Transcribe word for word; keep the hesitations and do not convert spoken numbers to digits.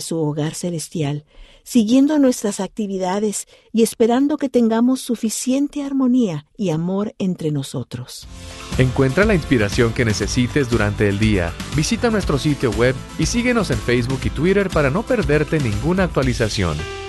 su hogar celestial, siguiendo nuestras actividades y esperando que tengamos suficiente armonía y amor entre nosotros. Encuentra la inspiración que necesites durante el día. Visita nuestro sitio web y síguenos en Facebook y Twitter para no perderte ninguna actualización.